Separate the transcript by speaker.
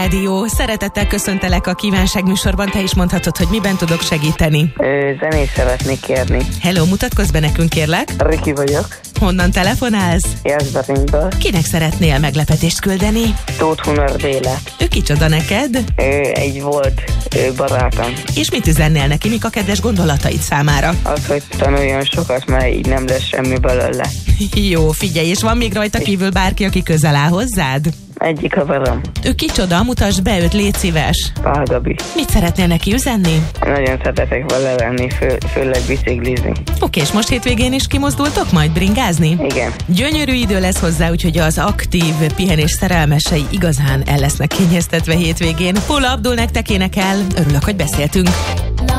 Speaker 1: Rádió, szeretettel köszöntelek a Kívánság műsorban, te is mondhatod, hogy miben tudok segíteni.
Speaker 2: Zenét szeretnék kérni.
Speaker 1: Hello, mutatkozz be nekünk, kérlek.
Speaker 2: Riki vagyok.
Speaker 1: Honnan telefonálsz?
Speaker 2: Jászberényből.
Speaker 1: Kinek szeretnél meglepetést küldeni?
Speaker 2: Tóth Hunor Béla.
Speaker 1: Ő kicsoda neked?
Speaker 2: Egy volt barátom.
Speaker 1: És mit üzennél neki, mik a kedves gondolataid számára?
Speaker 2: Az, hogy tanuljon sokat, mert így nem lesz semmi belőle.
Speaker 1: Jó, figyelj, és van még rajta kívül bárki, aki közel áll hozzád?
Speaker 2: Egyik haverom.
Speaker 1: Ő kicsoda, mutasd be őt, légy szíves.
Speaker 2: Pál Gabi.
Speaker 1: Mit szeretnél neki üzenni?
Speaker 2: Nagyon szeretek vele lenni, főleg biciklizni.
Speaker 1: Oké, és most hétvégén is kimozdultok majd bringázni?
Speaker 2: Igen.
Speaker 1: Gyönyörű idő lesz hozzá, úgyhogy az aktív pihenés szerelmesei igazán el lesznek kényeztetve hétvégén. Paula Abdul nektek énekel, örülök, hogy beszéltünk.